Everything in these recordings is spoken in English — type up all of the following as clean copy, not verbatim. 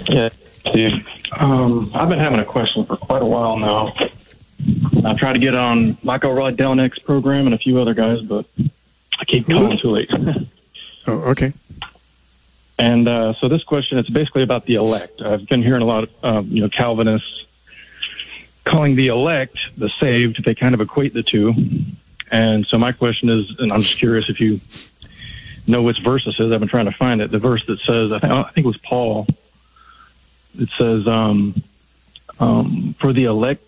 Yeah, dude. I've been having a question for quite a while now. I've tried to get on Michael Roddelnick's program and a few other guys, but I keep calling too late. Oh, okay. And so this question, it's basically about the elect. I've been hearing a lot of, Calvinists calling the elect the saved. They kind of equate the two. And so my question is, and I'm just curious if you know which verse this is. I've been trying to find it. The verse that says, I think it was Paul. It says, for the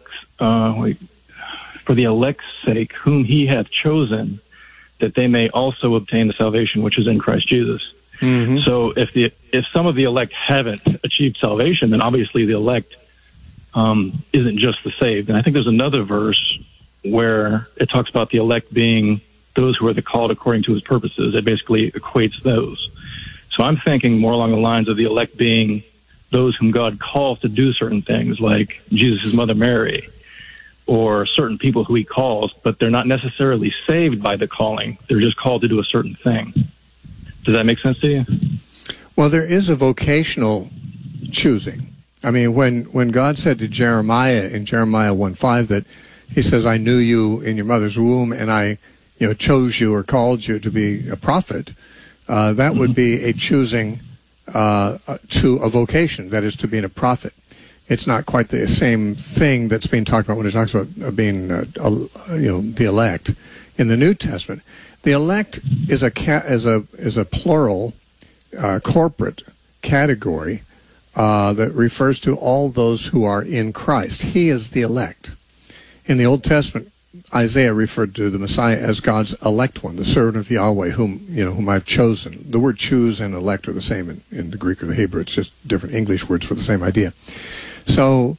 elect's sake, whom he hath chosen, that they may also obtain the salvation which is in Christ Jesus. Mm-hmm. So if some of the elect haven't achieved salvation, then obviously the elect isn't just the saved. And I think there's another verse where it talks about the elect being those who are the called according to his purposes. It basically equates those. So I'm thinking more along the lines of the elect being those whom God calls to do certain things, like Jesus' mother Mary, or certain people who he calls, but they're not necessarily saved by the calling. They're just called to do a certain thing. Does that make sense to you? Well, there is a vocational choosing. I mean, when God said to Jeremiah in Jeremiah 1:5 that he says, I knew you in your mother's womb and I chose you or called you to be a prophet, that would be a choosing to a vocation, that is to being a prophet. It's not quite the same thing that's being talked about when it talks about being, the elect in the New Testament. The elect is a plural, corporate category that refers to all those who are in Christ. He is the elect. In the Old Testament, Isaiah referred to the Messiah as God's elect one, the servant of Yahweh, whom I've chosen. The word choose and elect are the same in the Greek or the Hebrew. It's just different English words for the same idea. So,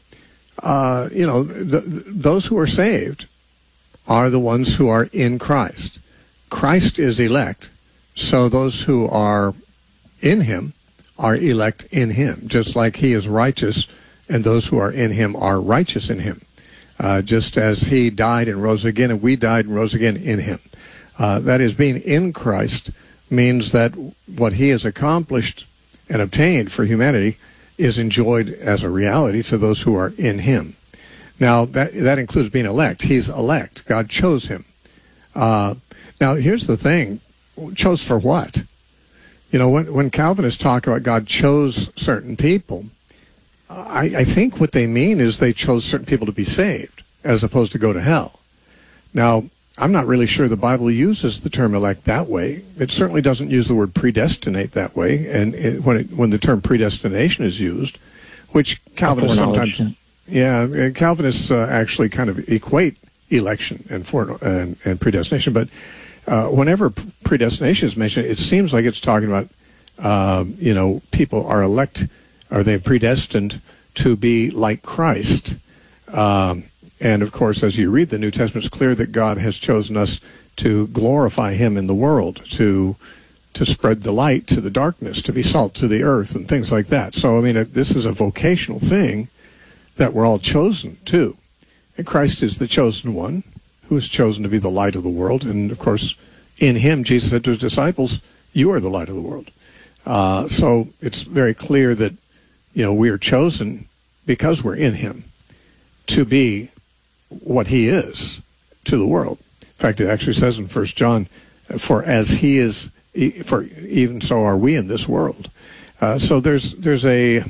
those who are saved are the ones who are in Christ. Christ is elect, so those who are in him are elect in him, just like he is righteous, and those who are in him are righteous in him. Just as he died and rose again, and we died and rose again in him. That is, being in Christ means that what he has accomplished and obtained for humanity is enjoyed as a reality to those who are in him. Now, that includes being elect. He's elect. God chose him. Now, here's the thing. Chose for what? When Calvinists talk about God chose certain people, I think what they mean is they chose certain people to be saved as opposed to go to hell. Now, I'm not really sure the Bible uses the term elect that way. It certainly doesn't use the word predestinate that way. And when the term predestination is used, which Calvinists sometimes, Calvinists actually kind of equate election and predestination. But whenever predestination is mentioned, it seems like it's talking about, people are elect, are they predestined to be like Christ? And of course, as you read the New Testament, it's clear that God has chosen us to glorify him in the world, to spread the light to the darkness, to be salt to the earth, and things like that. So, I mean, this is a vocational thing that we're all chosen to. And Christ is the chosen one who is chosen to be the light of the world. And, of course, in him, Jesus said to his disciples, you are the light of the world. So it's very clear that, we are chosen because we're in him to be what he is to the world. In fact, it actually says in 1 John, for as he is, for even so are we in this world. So there's a,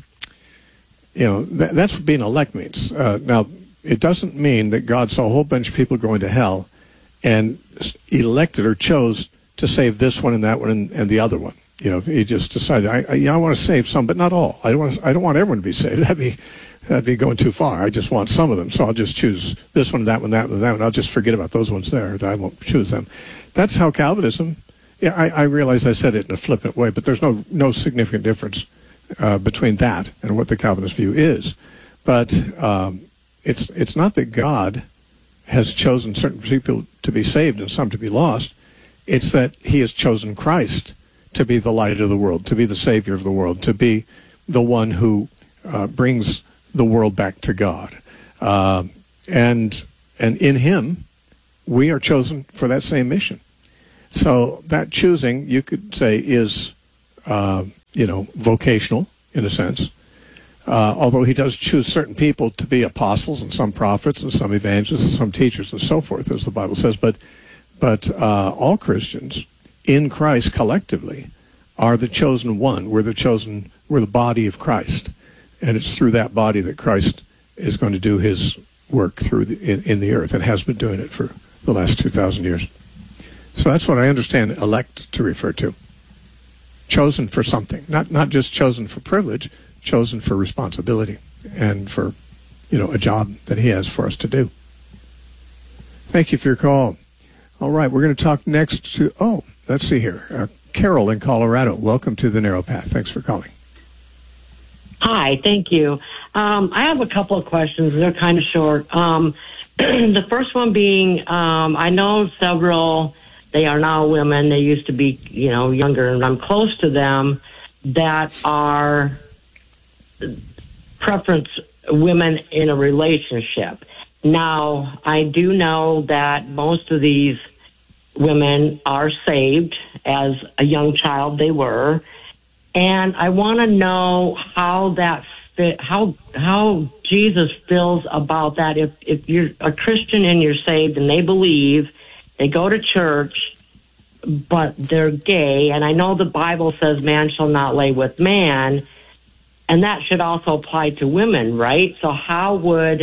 that's what being elect means. Now, it doesn't mean that God saw a whole bunch of people going to hell and elected or chose to save this one and that one and the other one. He just decided, I want to save some, but not all. I don't want everyone to be saved. That'd be going too far. I just want some of them, so I'll just choose this one, that one, that one, that one. I'll just forget about those ones there. I won't choose them. That's how Calvinism. Yeah, I realize I said it in a flippant way, but there's no significant difference between that and what the Calvinist view is. But it's not that God has chosen certain people to be saved and some to be lost. It's that he has chosen Christ to be the light of the world, to be the Savior of the world, to be the one who brings the world back to God. And in him, we are chosen for that same mission. So that choosing, you could say, is, vocational in a sense. although he does choose certain people to be apostles and some prophets and some evangelists and some teachers and so forth, as the Bible says. But all Christians in Christ collectively are the chosen one. We're the body of Christ. And it's through that body that Christ is going to do his work in the earth and has been doing it for the last 2,000 years. So that's what I understand elect to refer to. Chosen for something, not just chosen for privilege, chosen for responsibility and for, a job that he has for us to do. Thank you for your call. All right, we're going to talk next to, let's see here, Carol in Colorado. Welcome to the Narrow Path. Thanks for calling. Hi, thank you. I have a couple of questions. They're kind of short. The first one being, I know several, they are now women, they used to be, younger, and I'm close to them, that are preference women in a relationship. Now, I do know that most of these women are saved. As a young child, they were. And I want to know how how Jesus feels about that. If you're a Christian and you're saved and they believe, they go to church, but they're gay, and I know the Bible says man shall not lay with man, and that should also apply to women, right? So how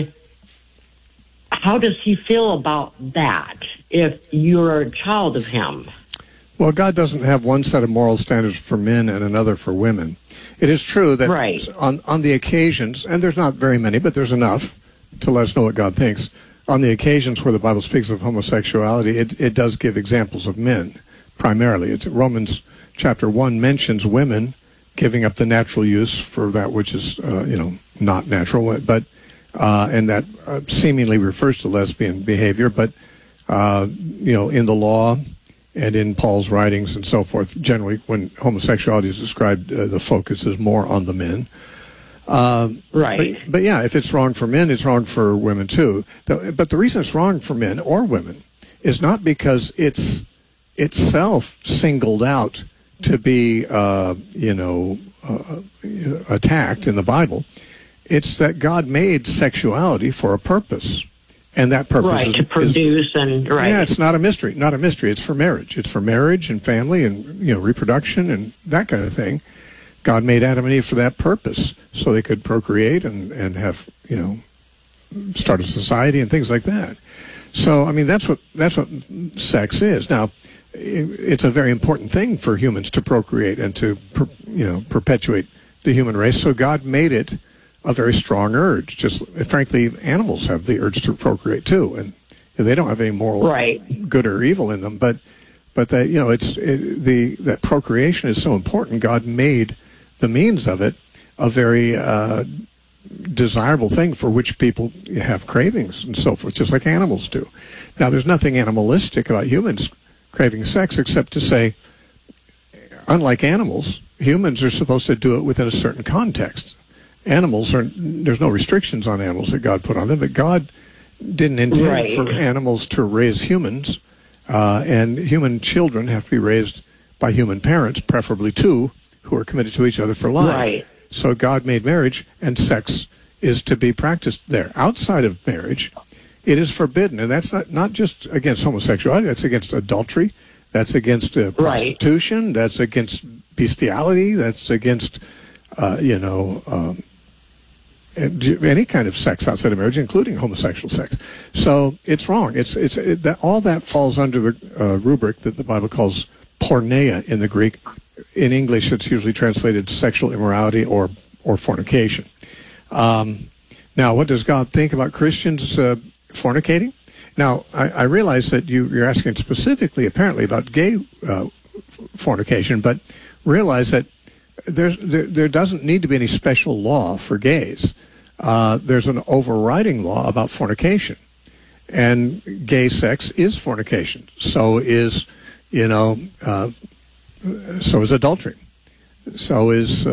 does he feel about that if you're a child of him? Well, God doesn't have one set of moral standards for men and another for women. It is true that on the occasions, and there's not very many, but there's enough to let us know what God thinks, on the occasions where the Bible speaks of homosexuality, it does give examples of men, primarily. It's Romans chapter 1 mentions women giving up the natural use for that which is, not natural, but and that seemingly refers to lesbian behavior, but, in the law and in Paul's writings and so forth, generally when homosexuality is described, the focus is more on the men. Right. But yeah, if it's wrong for men, it's wrong for women too. But the reason it's wrong for men or women is not because it's itself singled out to be, attacked in the Bible. It's that God made sexuality for a purpose. And that purpose is to produce Yeah, it's not a mystery. Not a mystery. It's for marriage. It's for marriage and family and reproduction and that kind of thing. God made Adam and Eve for that purpose, so they could procreate and have start a society and things like that. So I mean that's what sex is. Now, it's a very important thing for humans to procreate and to perpetuate the human race. So God made it a very strong urge. Just frankly, animals have the urge to procreate too, and they don't have any moral good or evil in them. But that that procreation is so important. God made the means of it a very desirable thing for which people have cravings and so forth, just like animals do. Now, there's nothing animalistic about humans craving sex except to say, unlike animals, humans are supposed to do it within a certain context. There's no restrictions on animals that God put on them, but God didn't intend for animals to raise humans, and human children have to be raised by human parents, preferably two, who are committed to each other for life. Right. So God made marriage, and sex is to be practiced there. Outside of marriage, it is forbidden, and that's not just against homosexuality, that's against adultery, that's against prostitution, that's against bestiality, that's against, any kind of sex outside of marriage, including homosexual sex. So it's wrong. All that falls under the rubric that the Bible calls porneia in the Greek. In English, it's usually translated sexual immorality or fornication. Now, what does God think about Christians fornicating? Now, I realize that you're asking specifically, apparently, about gay fornication, but realize that there doesn't need to be any special law for gays. There's an overriding law about fornication, and gay sex is fornication. So is adultery. So is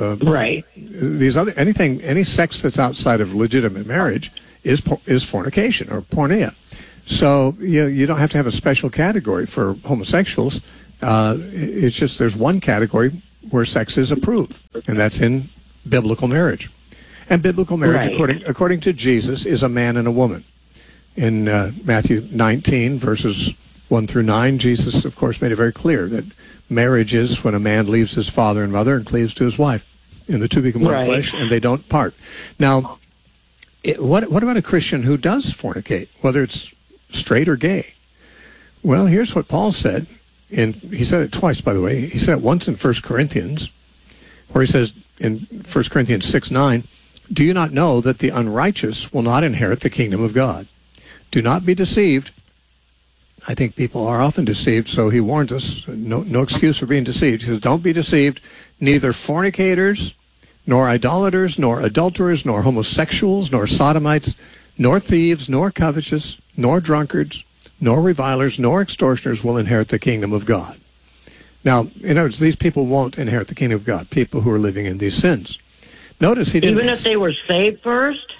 any sex that's outside of legitimate marriage is fornication or porneia. So you don't have to have a special category for homosexuals. It's just there's one category where sex is approved, and that's in biblical marriage. And biblical marriage, according to Jesus, is a man and a woman. In Matthew 19, verses 1 through 9, Jesus, of course, made it very clear that marriage is when a man leaves his father and mother and cleaves to his wife, and the two become one flesh, and they don't part. Now, what about a Christian who does fornicate, whether it's straight or gay? Well, here's what Paul said, and he said it twice, by the way. He said it once in 1 Corinthians, where he says in 1 Corinthians 6:9, "Do you not know that the unrighteous will not inherit the kingdom of God? Do not be deceived." I think people are often deceived, so he warns us, no excuse for being deceived. He says, don't be deceived, neither fornicators, nor idolaters, nor adulterers, nor homosexuals, nor sodomites, nor thieves, nor covetous, nor drunkards, nor revilers, nor extortioners will inherit the kingdom of God. Now, in other words, these people won't inherit the kingdom of God, people who are living in these sins. Notice he didn't... Even if they were saved first?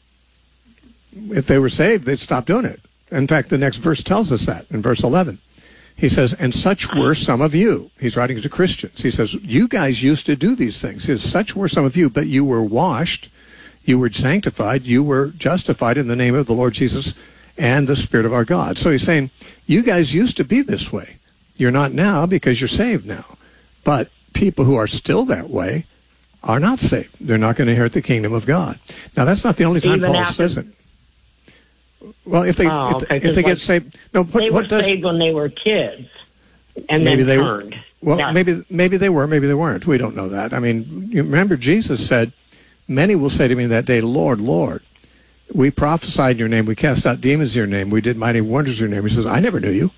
If they were saved, they'd stop doing it. In fact, the next verse tells us that, in verse 11. He says, and such were some of you. He's writing to Christians. He says, you guys used to do these things. He says, such were some of you, but you were washed, you were sanctified, you were justified in the name of the Lord Jesus and the Spirit of our God. So he's saying, you guys used to be this way. You're not now because you're saved now. But people who are still that way are not saved. They're not going to inherit the kingdom of God. Now, that's not the only time Paul says it. Well, if they get saved, no. They were saved when they were kids, and maybe then turned. Maybe they were, maybe they weren't. We don't know that. I mean, you remember Jesus said, "Many will say to me that day, Lord, Lord, we prophesied in your name, we cast out demons in your name, we did mighty wonders in your name." He says, "I never knew you.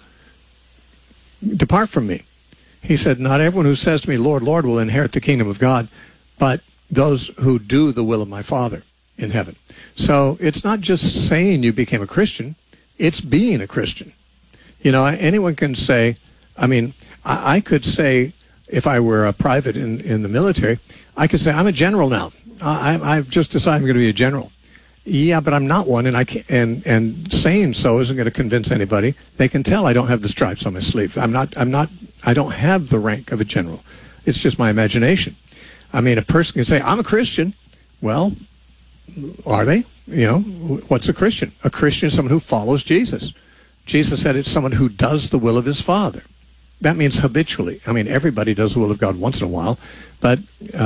Depart from me." He said, "Not everyone who says to me, Lord, Lord, will inherit the kingdom of God, but those who do the will of my Father in heaven." So it's not just saying you became a Christian, it's being a Christian. You know, anyone can say, I mean, I could say, if I were a private in the military, I could say, I'm a general now. I've just decided I'm going to be a general. Yeah, but I'm not one, and and saying so isn't going to convince anybody. They can tell I don't have the stripes on my sleeve. I don't have the rank of a general. It's just my imagination. I mean, a person can say, I'm a Christian. Well, are they? You know, what's a Christian? A Christian is someone who follows Jesus. Jesus said it's someone who does the will of his Father. That means habitually. I mean, everybody does the will of God once in a while, but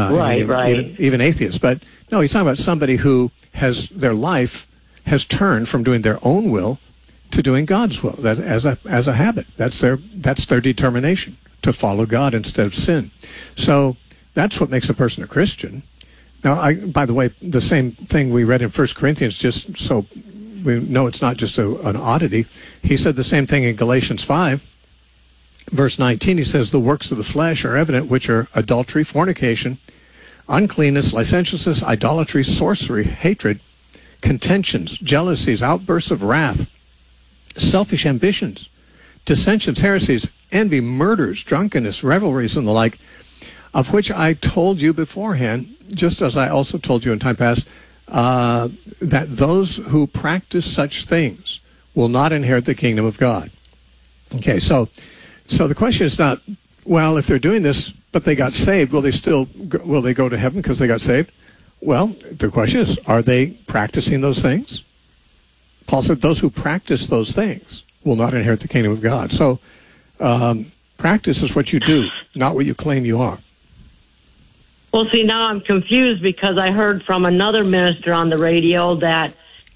even atheists. But no, he's talking about somebody who has their life has turned from doing their own will to doing God's will. That as a habit. That's their determination to follow God instead of sin. So that's what makes a person a Christian. Now, by the way, the same thing we read in 1 Corinthians, just so we know it's not just an oddity, he said the same thing in Galatians 5, verse 19. He says, the works of the flesh are evident, which are adultery, fornication, uncleanness, licentiousness, idolatry, sorcery, hatred, contentions, jealousies, outbursts of wrath, selfish ambitions, dissensions, heresies, envy, murders, drunkenness, revelries, and the like, of which I told you beforehand, just as I also told you in time past, that those who practice such things will not inherit the kingdom of God. Okay, so the question is not, well, if they're doing this, but they got saved, will they go to heaven because they got saved? Well, the question is, are they practicing those things? Paul said those who practice those things will not inherit the kingdom of God. So practice is what you do, not what you claim you are. Well, see, now I'm confused because I heard from another minister on the radio that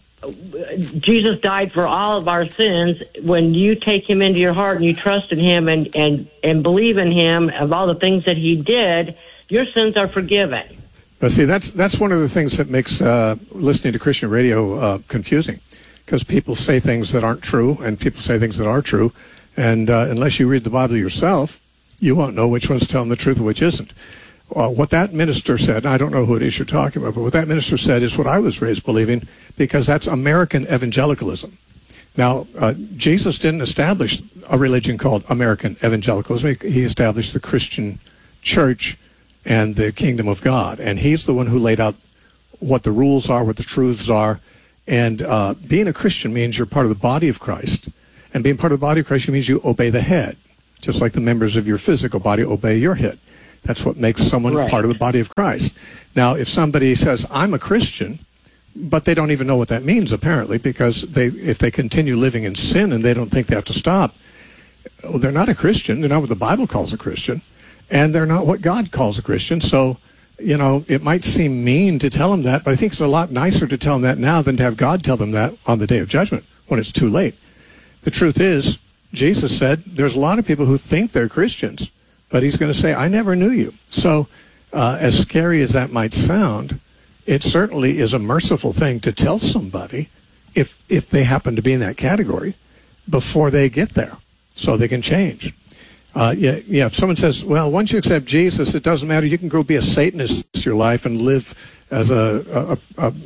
Jesus died for all of our sins. When you take him into your heart and you trust in him and believe in him of all the things that he did, your sins are forgiven. But see, that's one of the things that makes listening to Christian radio confusing, because people say things that aren't true and people say things that are true, and unless you read the Bible yourself, you won't know which one's telling the truth and which isn't. What that minister said, and I don't know who it is you're talking about, but what that minister said is what I was raised believing, because that's American evangelicalism. Now, Jesus didn't establish a religion called American evangelicalism. He established the Christian church and the kingdom of God, and he's the one who laid out what the rules are, what the truths are, and being a Christian means you're part of the body of Christ, and being part of the body of Christ means you obey the head, just like the members of your physical body obey your head. That's what makes someone Right. part of the body of Christ. Now, if somebody says, I'm a Christian, but they don't even know what that means, apparently, because if they continue living in sin and they don't think they have to stop, well, they're not a Christian. They're not what the Bible calls a Christian, and they're not what God calls a Christian. So, it might seem mean to tell them that, but I think it's a lot nicer to tell them that now than to have God tell them that on the day of judgment when it's too late. The truth is, Jesus said there's a lot of people who think they're Christians, but he's going to say, I never knew you. So as scary as that might sound, it certainly is a merciful thing to tell somebody if they happen to be in that category before they get there so they can change. If someone says, well, once you accept Jesus, it doesn't matter. You can go be a Satanist your life and live as a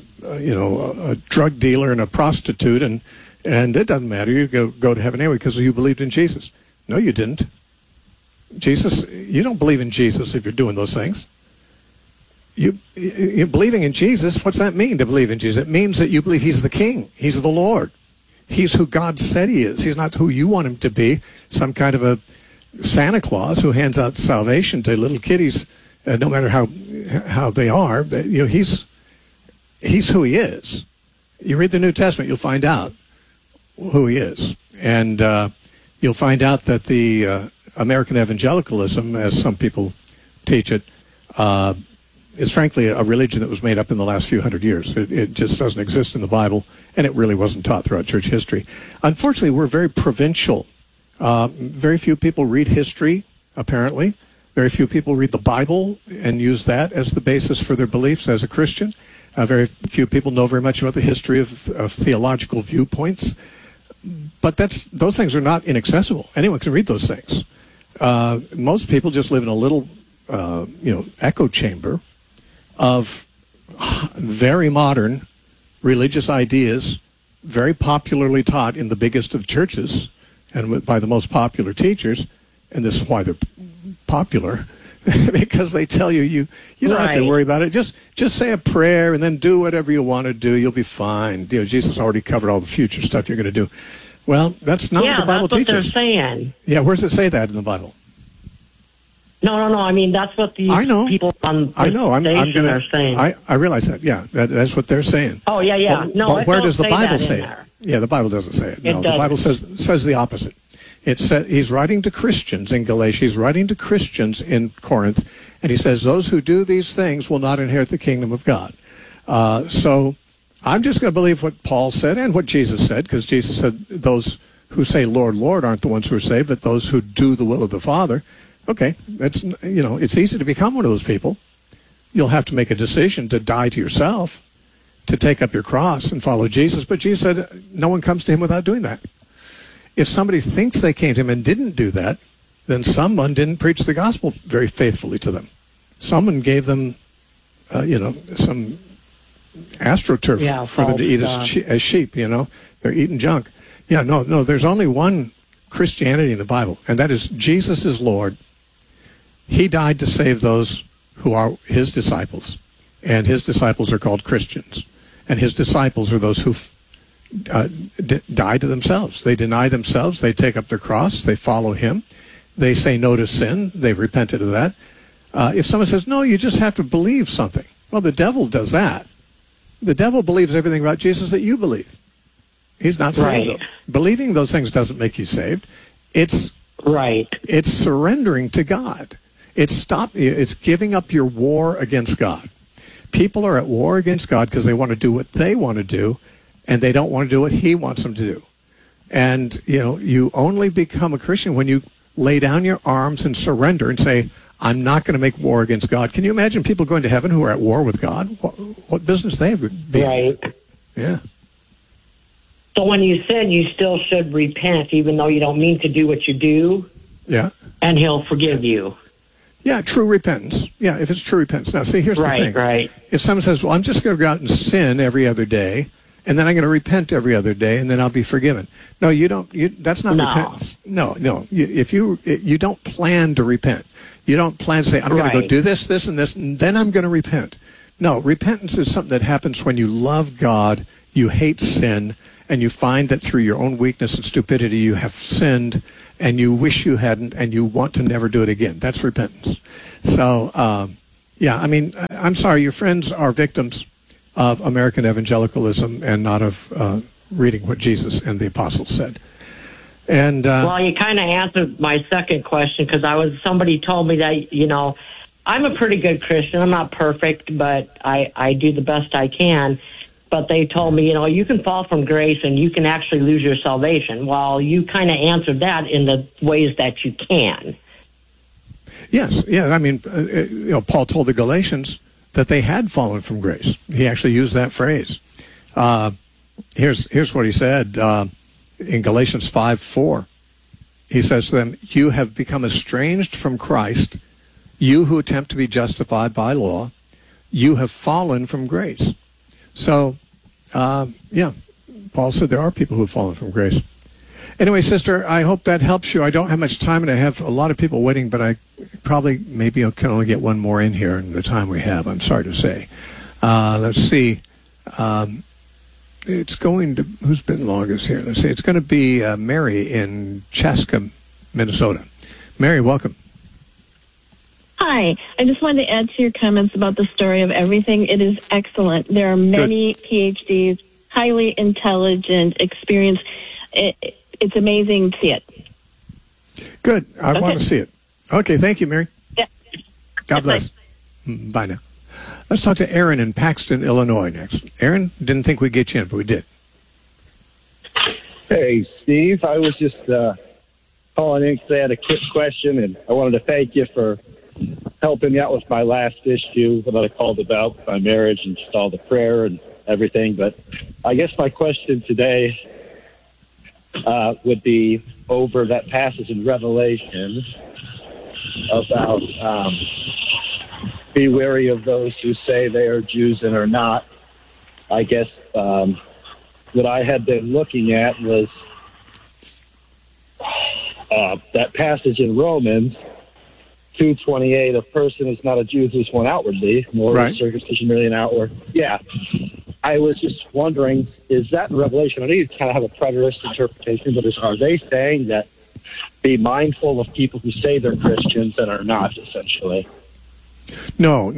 drug dealer and a prostitute, and it doesn't matter. You go to heaven anyway because you believed in Jesus. No, you didn't. You don't believe in Jesus if you're doing those things. You're believing in Jesus. What's that mean, to believe in Jesus? It means that you believe he's the King. He's the Lord. He's who God said he is. He's not who you want him to be, some kind of a Santa Claus who hands out salvation to little kiddies, no matter how they are. He's who he is. You read the New Testament, you'll find out who he is. And you'll find out that the American evangelicalism, as some people teach it, is frankly a religion that was made up in the last few hundred years. It just doesn't exist in the Bible, and it really wasn't taught throughout church history. Unfortunately, we're very provincial. Very few people read history, apparently. Very few people read the Bible and use that as the basis for their beliefs as a Christian. Very few people know very much about the history of theological viewpoints. But those things are not inaccessible. Anyone can read those things. Most people just live in a little, echo chamber of very modern religious ideas, very popularly taught in the biggest of churches and by the most popular teachers. And this is why they're popular, because they tell you don't have to worry about it. Just say a prayer and then do whatever you want to do. You'll be fine. Jesus already covered all the future stuff you're going to do. Well, that's not what the Bible teaches. Yeah, that's what they're saying. Yeah, where does it say that in the Bible? No. I mean, that's what these people on the station are saying. I realize that. Yeah, that's what they're saying. Oh, yeah. But where does the Bible say it? Yeah, the Bible doesn't say it. No, the Bible says the opposite. It said he's writing to Christians in Galatia. He's writing to Christians in Corinth, and he says those who do these things will not inherit the kingdom of God. So I'm just going to believe what Paul said and what Jesus said, because Jesus said those who say Lord, Lord aren't the ones who are saved, but those who do the will of the Father. Okay, it's easy to become one of those people. You'll have to make a decision to die to yourself, to take up your cross and follow Jesus. But Jesus said no one comes to him without doing that. If somebody thinks they came to him and didn't do that, then someone didn't preach the gospel very faithfully to them. Someone gave them, some AstroTurf for them to eat as sheep. They're eating junk. Yeah, no. There's only one Christianity in the Bible, and that is Jesus is Lord. He died to save those who are his disciples, and his disciples are called Christians, and his disciples are those who die to themselves. They deny themselves. They take up their cross. They follow him. They say no to sin. They've repented of that. If someone says, no, you just have to believe something. Well, the devil does that. The devil believes everything about Jesus that you believe. He's not saved. Believing those things doesn't make you saved. It's surrendering to God. It's giving up your war against God. People are at war against God because they want to do what they want to do, and they don't want to do what he wants them to do. And, you only become a Christian when you lay down your arms and surrender and say, I'm not going to make war against God. Can you imagine people going to heaven who are at war with God? What business they would be? Right. Yeah. So when you said you still should repent, even though you don't mean to do what you do, and he'll forgive you. Yeah, true repentance. Yeah, if it's true repentance. Now, see, here's the thing. Right. If someone says, well, I'm just going to go out and sin every other day, and then I'm going to repent every other day, and then I'll be forgiven. No, you don't. That's not repentance. No. If you don't plan to repent. You don't plan to say, I'm going to go do this, and this, and then I'm going to repent. No, repentance is something that happens when you love God, you hate sin, and you find that through your own weakness and stupidity you have sinned, and you wish you hadn't, and you want to never do it again. That's repentance. So, yeah, I mean, I'm sorry, your friends are victims of American evangelicalism and not of reading what Jesus and the apostles said. And well, you kind of answered my second question, because somebody told me that, you know, I'm a pretty good Christian. I'm not perfect, but I do the best I can. But they told me, you know, you can fall from grace and you can actually lose your salvation. Well, you kind of answered that in the ways that you can. Yes, yeah. I mean, you know, Paul told the Galatians that they had fallen from grace. He actually used that phrase. Here's what he said in Galatians 5:4. He says to them, "You have become estranged from Christ, you who attempt to be justified by law. You have fallen from grace." So, yeah, Paul said there are people who have fallen from grace. Anyway, sister, I hope that helps you. I don't have much time, and I have a lot of people waiting, but I probably maybe can only get one more in here in the time we have, I'm sorry to say. Let's see. It's going to, who's been longest here? Let's see. It's going to be Mary in Chaska, Minnesota. Mary, welcome. Hi. I just wanted to add to your comments about the story of everything. It is excellent. There are many PhDs, highly intelligent, experienced. It's amazing to see it. Good. I want to see it. Okay. Thank you, Mary. Yeah. God bless. Bye now. Let's talk to Aaron in Paxton, Illinois next. Aaron, didn't think we'd get you in, but we did. Hey, Steve. I was just calling in because I had a quick question, and I wanted to thank you for helping me out with my last issue that I called about my marriage and just all the prayer and everything. But I guess my question today would be over that passage in Revelation about be wary of those who say they are Jews and are not. I guess what I had been looking at was that passage in Romans 2:28, a person is not a Jew who's one outwardly, nor is circumcision merely an outward. Yeah. I was just wondering, is that in Revelation? I know you kind of have a preterist interpretation, but are they saying that be mindful of people who say they're Christians and are not, essentially? No.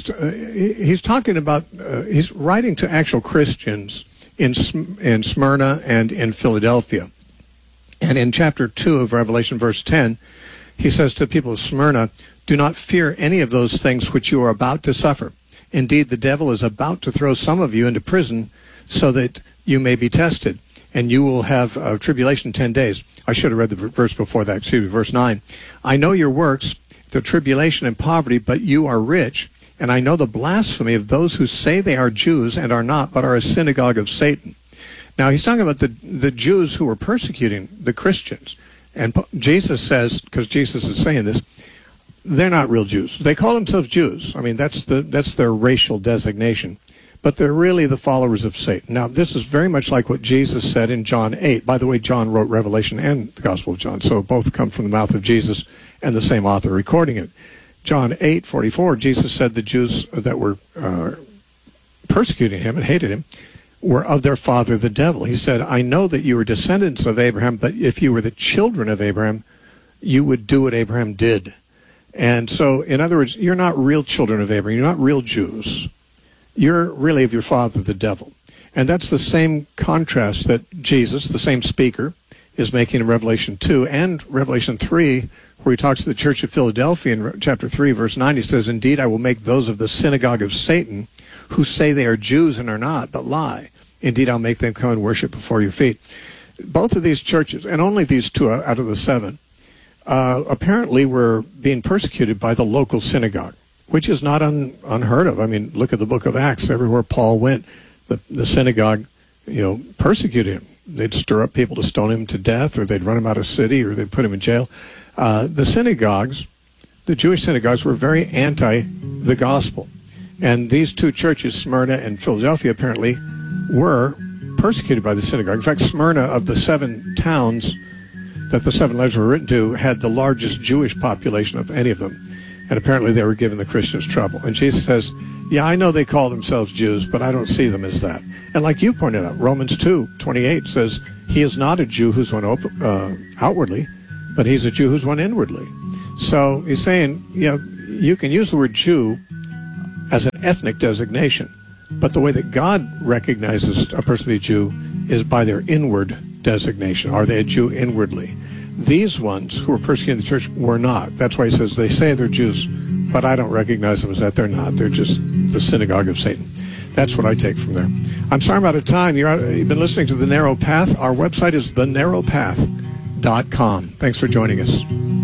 He's talking about, he's writing to actual Christians in Smyrna and in Philadelphia. And in chapter 2 of Revelation, verse 10, he says to people of Smyrna, "Do not fear any of those things which you are about to suffer. Indeed, the devil is about to throw some of you into prison so that you may be tested, and you will have tribulation 10 days. I should have read the verse before that, verse 9. "I know your works, the tribulation and poverty, but you are rich, and I know the blasphemy of those who say they are Jews and are not, but are a synagogue of Satan." Now, he's talking about the Jews who were persecuting the Christians. And Jesus says, because Jesus is saying this, they're not real Jews. They call themselves Jews. I mean, that's their racial designation. But they're really the followers of Satan. Now, this is very much like what Jesus said in John 8. By the way, John wrote Revelation and the Gospel of John, so both come from the mouth of Jesus and the same author recording it. John 8:44, Jesus said the Jews that were persecuting him and hated him were of their father the devil. He said, "I know that you are descendants of Abraham, but if you were the children of Abraham, you would do what Abraham did." And so, in other words, you're not real children of Abraham. You're not real Jews. You're really of your father the devil. And that's the same contrast that Jesus, the same speaker, is making in Revelation 2 and Revelation 3, where he talks to the church of Philadelphia in chapter 3, verse 9. He says, "Indeed, I will make those of the synagogue of Satan who say they are Jews and are not, but lie. Indeed, I'll make them come and worship before your feet." Both of these churches, and only these two out of the seven, apparently were being persecuted by the local synagogue, which is not unheard of. I mean, look at the book of Acts. Everywhere Paul went, the synagogue, persecuted him. They'd stir up people to stone him to death, or they'd run him out of city, or they'd put him in jail. The synagogues, the Jewish synagogues, were very anti the gospel. And these two churches, Smyrna and Philadelphia, apparently were persecuted by the synagogue. In fact, Smyrna, of the 7 towns that the 7 letters were written to, had the largest Jewish population of any of them. And apparently they were giving the Christians trouble. And Jesus says, yeah, I know they call themselves Jews, but I don't see them as that. And like you pointed out, Romans 2:28 says, he is not a Jew who's one outwardly, but he's a Jew who's one inwardly. So he's saying, you can use the word Jew as an ethnic designation, but the way that God recognizes a person to be a Jew is by their inward designation. Are they a Jew inwardly? These ones who were persecuting the church were not. That's why he says they say they're Jews, but I don't recognize them as that. They're not. They're just the synagogue of Satan. That's what I take from there. I'm sorry I'm out of time. You've been listening to The Narrow Path. Our website is thenarrowpath.com. Thanks for joining us.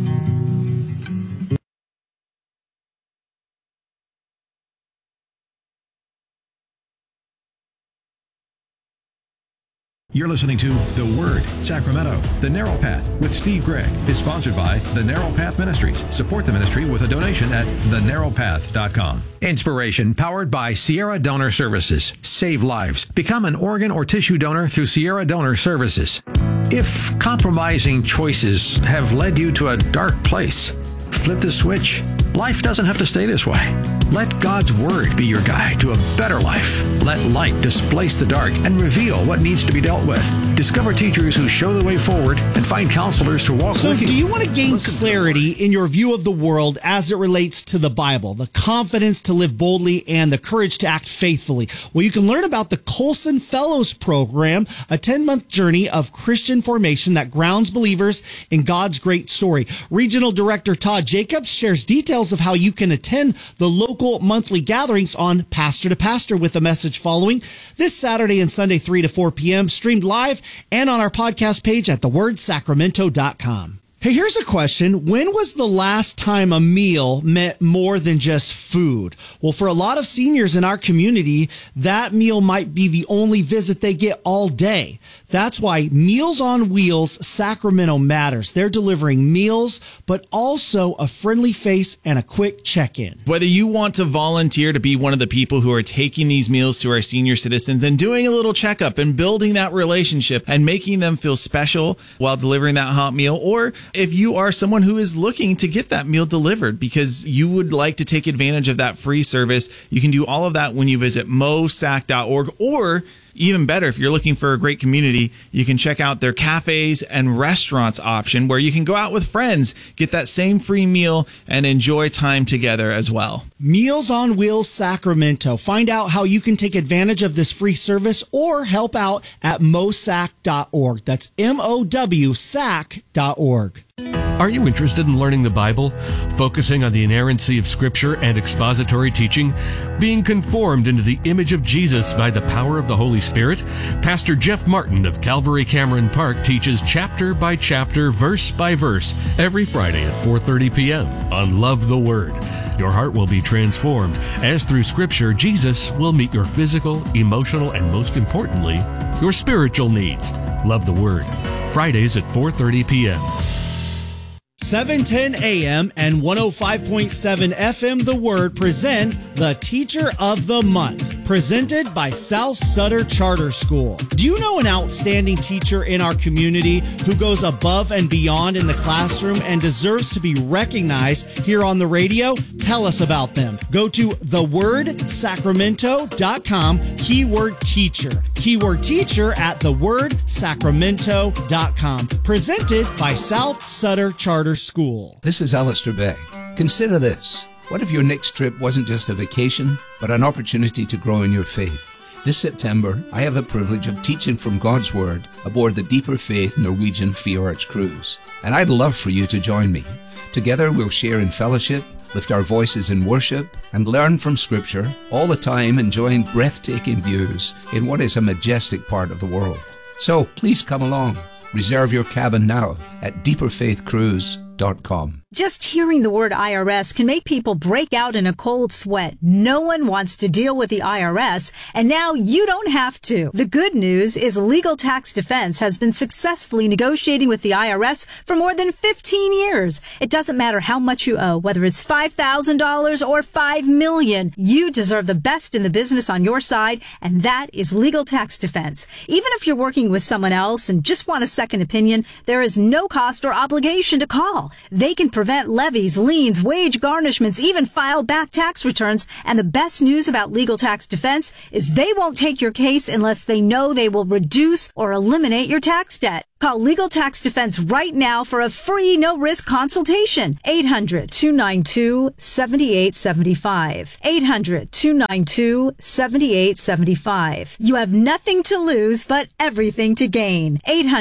You're listening to The Word, Sacramento. The Narrow Path with Steve Gregg is sponsored by The Narrow Path Ministries. Support the ministry with a donation at thenarrowpath.com. Inspiration powered by Sierra Donor Services. Save lives. Become an organ or tissue donor through Sierra Donor Services. If compromising choices have led you to a dark place, flip the switch. Life doesn't have to stay this way. Let God's Word be your guide to a better life. Let light displace the dark and reveal what needs to be dealt with. Discover teachers who show the way forward and find counselors to walk with you. So do you want to gain clarity in your view of the world as it relates to the Bible, the confidence to live boldly, and the courage to act faithfully? Well, you can learn about the Colson Fellows Program, a 10-month journey of Christian formation that grounds believers in God's great story. Regional Director Todd Jacobs shares details of how you can attend the local monthly gatherings on Pastor to Pastor with a message following this Saturday and Sunday 3 to 4 p.m. streamed live and on our podcast page at thewordsacramento.com. Hey, here's a question. When was the last time a meal meant more than just food? Well, for a lot of seniors in our community, that meal might be the only visit they get all day. That's why Meals on Wheels Sacramento matters. They're delivering meals, but also a friendly face and a quick check-in. Whether you want to volunteer to be one of the people who are taking these meals to our senior citizens and doing a little checkup and building that relationship and making them feel special while delivering that hot meal, or if you are someone who is looking to get that meal delivered because you would like to take advantage of that free service, you can do all of that when you visit mosac.org, or even better, if you're looking for a great community, you can check out their cafes and restaurants option where you can go out with friends, get that same free meal, and enjoy time together as well. Meals on Wheels Sacramento. Find out how you can take advantage of this free service or help out at mosac.org. That's MOWSAC.org. Are you interested in learning the Bible, focusing on the inerrancy of Scripture and expository teaching, being conformed into the image of Jesus by the power of the Holy Spirit? Pastor Jeff Martin of Calvary Cameron Park teaches chapter by chapter, verse by verse, every Friday at 4:30 p.m. on Love the Word. Your heart will be transformed as through Scripture, Jesus will meet your physical, emotional, and most importantly, your spiritual needs. Love the Word. Fridays at 4:30 p.m. 710 AM and 105.7 FM The Word present the Teacher of the Month, presented by South Sutter Charter School. Do you know an outstanding teacher in our community who goes above and beyond in the classroom and deserves to be recognized here on the radio? Tell us about them. Go to thewordsacramento.com, keyword teacher. Keyword teacher at thewordsacramento.com. Presented by South Sutter Charter School. This is Alistair Begg. Consider this. What if your next trip wasn't just a vacation, but an opportunity to grow in your faith? This September, I have the privilege of teaching from God's Word aboard the Deeper Faith Norwegian Fjords cruise. And I'd love for you to join me. Together we'll share in fellowship, lift our voices in worship, and learn from Scripture, all the time enjoying breathtaking views in what is a majestic part of the world. So please come along. Reserve your cabin now at deeperfaithcruise.com. Just hearing the word IRS can make people break out in a cold sweat. No one wants to deal with the IRS, and now you don't have to. The good news is Legal Tax Defense has been successfully negotiating with the IRS for more than 15 years. It doesn't matter how much you owe, whether it's $5,000 or $5 million. You deserve the best in the business on your side, and that is Legal Tax Defense. Even if you're working with someone else and just want a second opinion, there is no cost or obligation to call. They can prevent levies, liens, wage garnishments, even file back tax returns. And the best news about Legal Tax Defense is they won't take your case unless they know they will reduce or eliminate your tax debt. Call Legal Tax Defense right now for a free, no-risk consultation. 800-292-7875. 800-292-7875. You have nothing to lose, but everything to gain.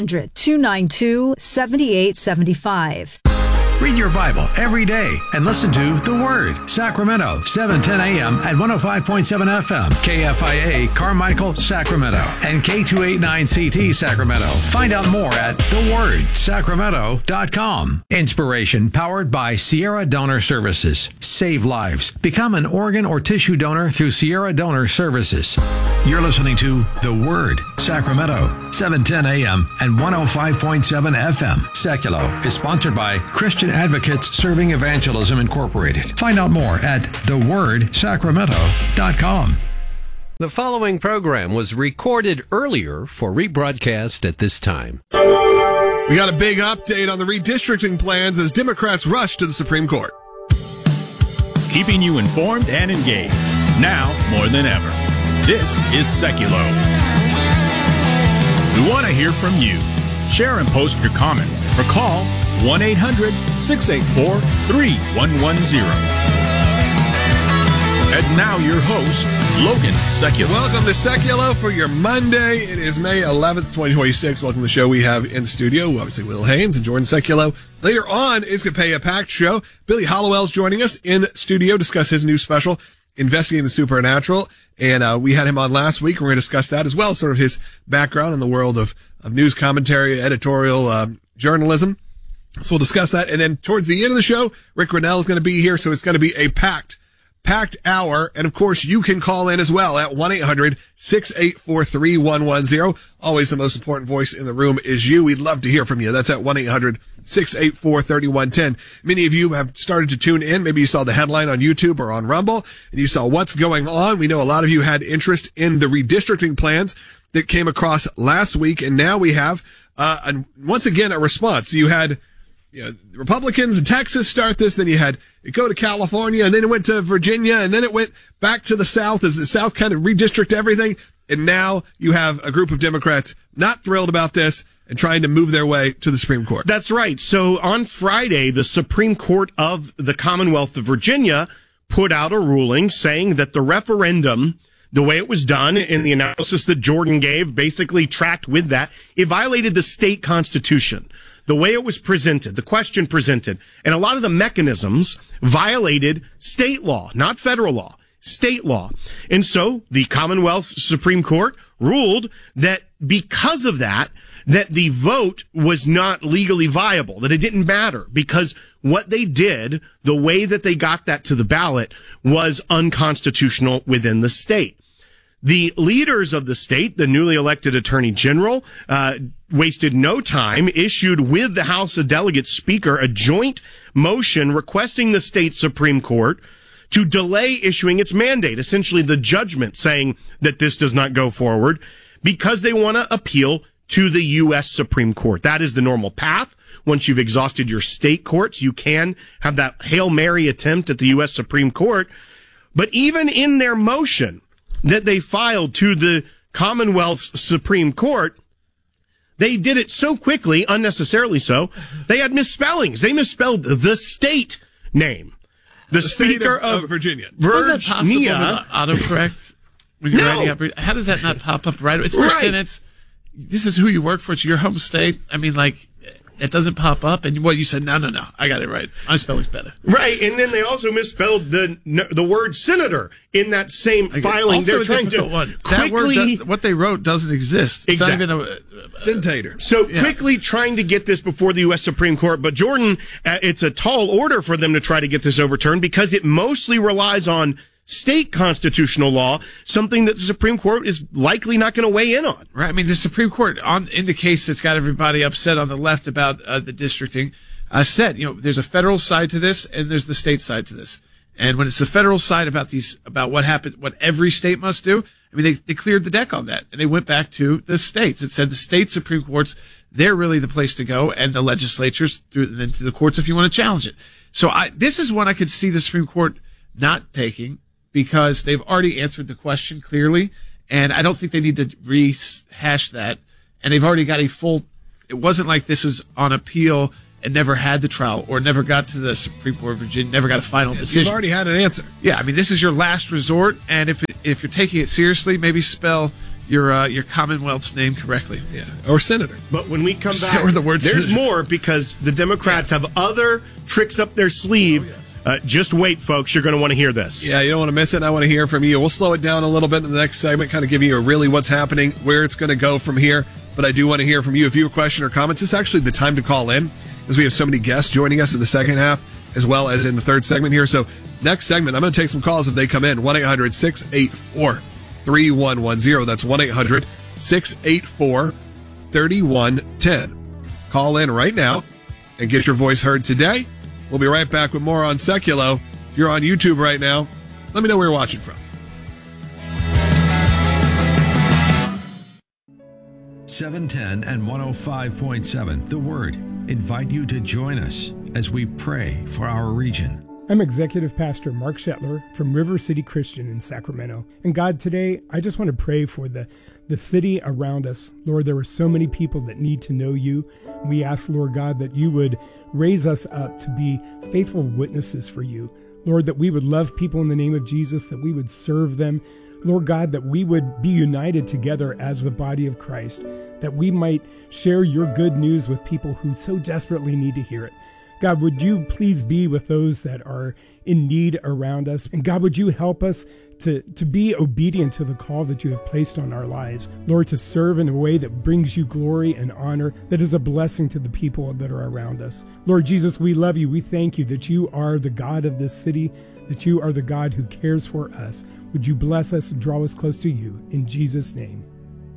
800-292-7875. Read your Bible every day and listen to The Word, Sacramento, 7:10 a.m. at 105.7 FM, KFIA, Carmichael, Sacramento, and K289CT, Sacramento. Find out more at thewordsacramento.com. Inspiration powered by Sierra Donor Services. Save lives. Become an organ or tissue donor through Sierra Donor Services. You're listening to The Word, Sacramento, 7:10 a.m. and 105.7 FM. Seculo is sponsored by Christian Advocates Serving Evangelism Incorporated. Find out more at thewordsacramento.com. The following program was recorded earlier for rebroadcast at this time. We got a big update on the redistricting plans as Democrats rush to the Supreme Court. Keeping you informed and engaged, now more than ever. This is Seculo. We want to hear from you. Share and post your comments or call 1-800-684-3110. And now your host, Logan Seculo. Welcome to Seculo for your Monday. It is May 11th, 2026. Welcome to the show we have in studio. Obviously, Will Haynes and Jordan Seculo. Later on, it's going to be a packed show. Billy Hollowell's joining us in studio to discuss his new special, Investigating the Supernatural. And we had him on last week. We're going to discuss that as well, sort of his background in the world of news commentary, editorial journalism. So we'll discuss that. And then towards the end of the show, Rick Grinnell is going to be here. So it's going to be a packed hour. And of course, you can call in as well at 1-800-684-3110. Always the most important voice in the room is you. We'd love to hear from you. That's at 1-800-684-3110. Many of you have started to tune in. Maybe you saw the headline on YouTube or on Rumble and you saw what's going on. We know a lot of you had interest in the redistricting plans that came across last week. And now we have, once again, a response. So you had, Republicans in Texas start this, then it go to California, and then it went to Virginia, and then it went back to the South as the South kind of redistrict everything. And now you have a group of Democrats not thrilled about this and trying to move their way to the Supreme Court. That's right. So on Friday, the Supreme Court of the Commonwealth of Virginia put out a ruling saying that the referendum, the way it was done in the analysis that Jordan gave, basically tracked with that. It violated the state constitution. The way it was presented, the question presented, and a lot of the mechanisms violated state law, not federal law, state law. And so the Commonwealth Supreme Court ruled that because of that the vote was not legally viable, that it didn't matter because what they did, the way that they got that to the ballot was unconstitutional within the state. The leaders of the state, the newly elected Attorney General, wasted no time, issued with the House of Delegates Speaker a joint motion requesting the state Supreme Court to delay issuing its mandate, essentially the judgment saying that this does not go forward, because they want to appeal to the U.S. Supreme Court. That is the normal path. Once you've exhausted your state courts, you can have that Hail Mary attempt at the U.S. Supreme Court. But even in their motion that they filed to the Commonwealth's Supreme Court, they did it so quickly, unnecessarily so, they had misspellings. They misspelled the state name. The Speaker of Virginia. Was that possible with autocorrect? When you're writing up, how does that not pop up right away? It's first sentence. This is who you work for. It's your home state. I mean, it doesn't pop up. And what you said, no, I got it right. My spelling's better. Right. And then they also misspelled the word senator in that same filing. Also they're trying to one. That word, what they wrote doesn't exist. It's exactly. Not even Centator. So quickly trying to get this before the U.S. Supreme Court. But Jordan, it's a tall order for them to try to get this overturned because it mostly relies on state constitutional law, something that the Supreme Court is likely not going to weigh in on. Right. I mean, the Supreme Court, in the case that's got everybody upset on the left about the districting, said, there's a federal side to this and there's the state side to this. And when it's the federal side about what happened, what every state must do, I mean, they cleared the deck on that and they went back to the states. It said the state Supreme Courts, they're really the place to go, and the legislatures then to the courts if you want to challenge it. So this is one I could see the Supreme Court not taking because they've already answered the question clearly, and I don't think they need to rehash that. And they've already got it wasn't like this was on appeal and never had the trial or never got to the Supreme Court of Virginia, never got a final decision. You've already had an answer. Yeah, I mean, this is your last resort, and if you're taking it seriously, maybe spell your Commonwealth's name correctly. Yeah, or senator. But when we come back, there's more because the Democrats have other tricks up their sleeve. Just wait, folks. You're going to want to hear this. Yeah, you don't want to miss it. I want to hear from you. We'll slow it down a little bit in the next segment, kind of give you really what's happening, where it's going to go from here. But I do want to hear from you. If you have a question or comments, it's actually the time to call in because we have so many guests joining us in the second half as well as in the third segment here. So next segment, I'm going to take some calls if they come in. 1-800-684-3110. That's 1-800-684-3110. Call in right now and get your voice heard today. We'll be right back with more on Seculo. If you're on YouTube right now, let me know where you're watching from. 710 and 105.7 The Word invite you to join us as we pray for our region. I'm Executive Pastor Mark Shetler from River City Christian in Sacramento. And God, today, I just want to pray for the city around us. Lord, there are so many people that need to know you. We ask, Lord God, that you would raise us up to be faithful witnesses for you. Lord, that we would love people in the name of Jesus, that we would serve them. Lord God, that we would be united together as the body of Christ, that we might share your good news with people who so desperately need to hear it. God, would you please be with those that are in need around us? And God, would you help us to be obedient to the call that you have placed on our lives? Lord, to serve in a way that brings you glory and honor, that is a blessing to the people that are around us. Lord Jesus, we love you. We thank you that you are the God of this city, that you are the God who cares for us. Would you bless us and draw us close to you? In Jesus' name.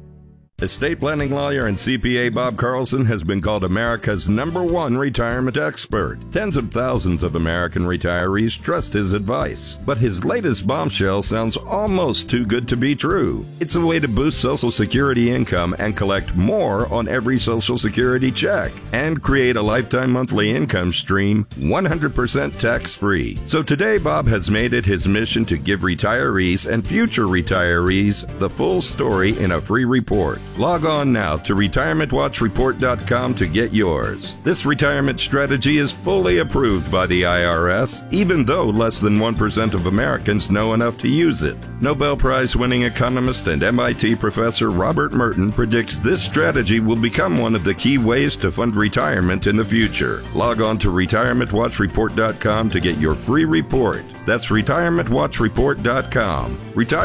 Estate planning lawyer and CPA Bob Carlson has been called America's #1 retirement expert. Tens of thousands of American retirees trust his advice. But his latest bombshell sounds almost too good to be true. It's a way to boost Social Security income and collect more on every Social Security check and create a lifetime monthly income stream 100% tax-free. So today, Bob has made it his mission to give retirees and future retirees the full story in a free report. Log on now to retirementwatchreport.com to get yours. This retirement strategy is fully approved by the IRS, even though less than 1% of Americans know enough to use it. Nobel Prize-winning economist and MIT professor Robert Merton predicts this strategy will become one of the key ways to fund retirement in the future. Log on to retirementwatchreport.com to get your free report. That's retirementwatchreport.com.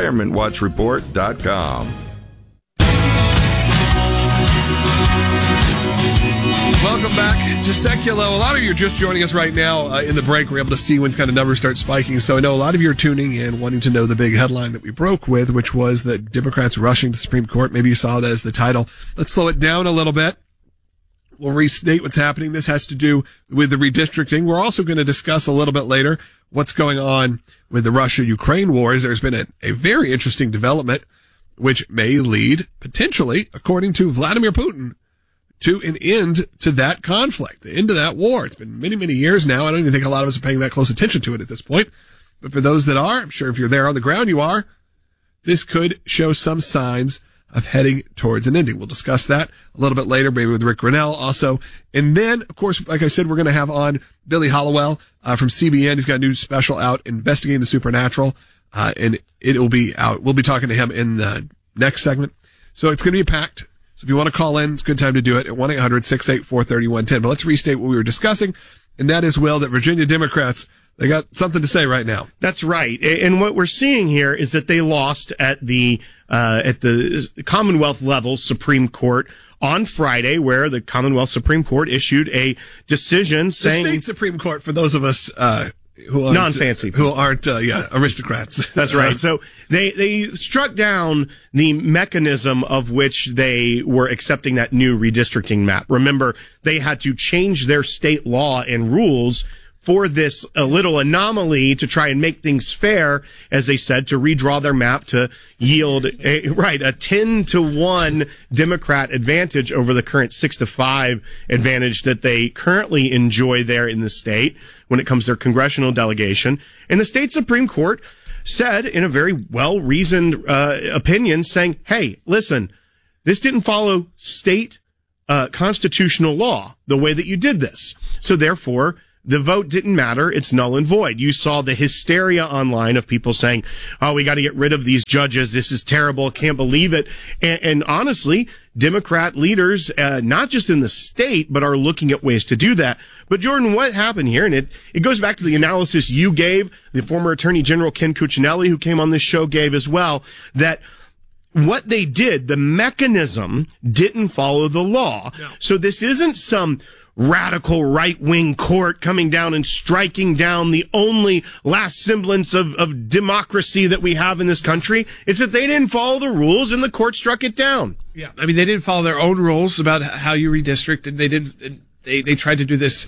retirementwatchreport.com. Welcome back to Seculo. A lot of you are just joining us right now in the break. We're able to see when kind of numbers start spiking. So I know a lot of you are tuning in, wanting to know the big headline that we broke with, which was that Democrats rushing to Supreme Court. Maybe you saw that as the title. Let's slow it down a little bit. We'll restate what's happening. This has to do with the redistricting. We're also going to discuss a little bit later what's going on with the Russia-Ukraine wars. There's been a very interesting development, which may lead, potentially, according to Vladimir Putin, to an end to that conflict, the end of that war. It's been many, many years now. I don't even think a lot of us are paying that close attention to it at this point. But for those that are, I'm sure if you're there on the ground, you are, this could show some signs of heading towards an ending. We'll discuss that a little bit later, maybe with Rick Grinnell also. And then, of course, like I said, we're going to have on Billy Hallowell from CBN. He's got a new special out, Investigating the Supernatural, and it'll be out. We'll be talking to him in the next segment. So it's going to be packed. So if you want to call in, it's a good time to do it at 1-800-684-3110. But let's restate what we were discussing, and that is, Will, that Virginia Democrats, they got something to say right now. That's right. And what we're seeing here is that they lost at the Commonwealth level Supreme Court on Friday, where the Commonwealth Supreme Court issued a decision saying... The state Supreme Court, for those of us who aren't non-fancy, who aren't aristocrats. That's right. So they struck down the mechanism of which they were accepting that new redistricting map. Remember, they had to change their state law and rules for this little anomaly to try and make things fair, as they said, to redraw their map to yield a 10-1 Democrat advantage over the current 6-5 advantage that they currently enjoy there in the state when it comes to their congressional delegation. And the state Supreme Court said in a very well-reasoned opinion saying, hey, listen, this didn't follow state constitutional law the way that you did this. So therefore, the vote didn't matter. It's null and void. You saw the hysteria online of people saying, oh, we got to get rid of these judges. This is terrible. Can't believe it. And honestly, Democrat leaders, not just in the state, but are looking at ways to do that. But Jordan, what happened here? And it goes back to the analysis you gave, the former Attorney General Ken Cuccinelli, who came on this show, gave as well, that what they did, the mechanism didn't follow the law. No. So this isn't some radical right-wing court coming down and striking down the only last semblance of democracy that we have in this country. It's that they didn't follow the rules and the court struck it down. Yeah. I mean, they didn't follow their own rules about how you redistrict, and they tried to do this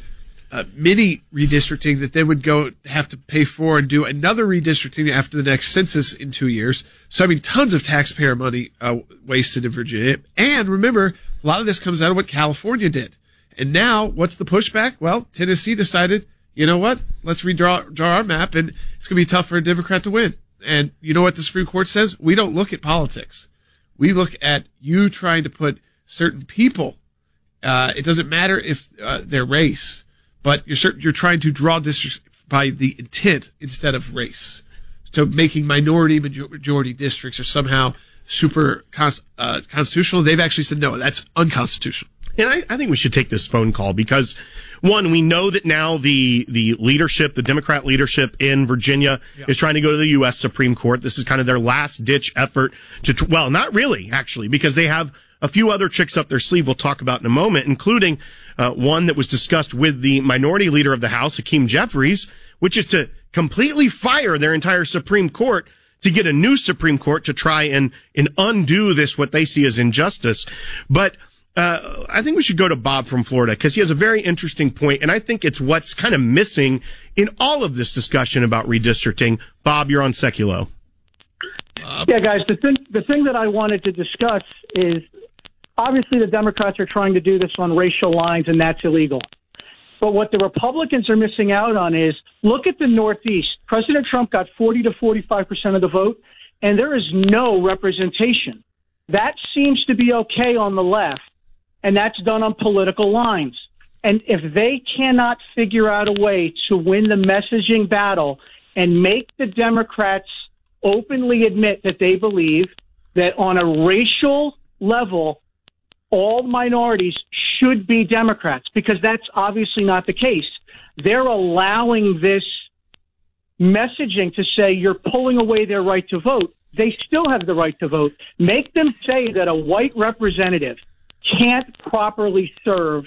mini redistricting that they would have to pay for and do another redistricting after the next census in 2 years. So, I mean, tons of taxpayer money wasted in Virginia. And remember, a lot of this comes out of what California did. And now, what's the pushback? Well, Tennessee decided, you know what? Let's draw our map, and it's going to be tough for a Democrat to win. And you know what the Supreme Court says? We don't look at politics. We look at you trying to put certain people. It doesn't matter if their race, but you're trying to draw districts by the intent instead of race. So making minority majority districts are somehow super constitutional. They've actually said no, that's unconstitutional. And I think we should take this phone call because, one, we know that now the leadership, the Democrat leadership in Virginia is trying to go to the U.S. Supreme Court. This is kind of their last-ditch effort to, well, not really, actually, because they have a few other tricks up their sleeve we'll talk about in a moment, including one that was discussed with the minority leader of the House, Hakeem Jeffries, which is to completely fire their entire Supreme Court to get a new Supreme Court to try and undo this, what they see as injustice. But I think we should go to Bob from Florida because he has a very interesting point, and I think it's what's kind of missing in all of this discussion about redistricting. Bob, you're on Seculo. Yeah, guys, the thing that I wanted to discuss is obviously the Democrats are trying to do this on racial lines, and that's illegal. But what the Republicans are missing out on is look at the Northeast. President Trump got 40 to 45% of the vote, and there is no representation. That seems to be okay on the left. And that's done on political lines. And if they cannot figure out a way to win the messaging battle and make the Democrats openly admit that they believe that on a racial level, all minorities should be Democrats, because that's obviously not the case. They're allowing this messaging to say you're pulling away their right to vote. They still have the right to vote. Make them say that a white representative can't properly serve